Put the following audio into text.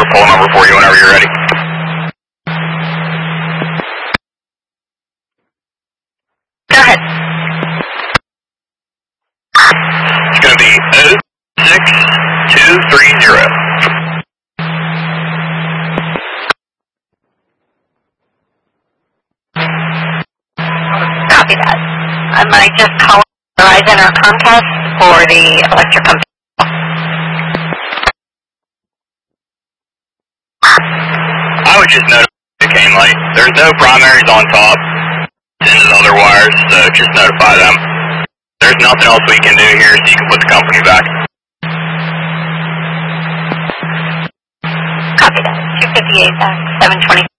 pole number for you whenever you're ready. Go ahead. It's going to be 06230. Copy that. I might just call Verizon or Comcast for the electric company. I would just notify the cane light. There's no primaries on top. It's into the other wires, so just notify them. There's nothing else we can do here, so you can put the company back. Copy that. 258 back, 720.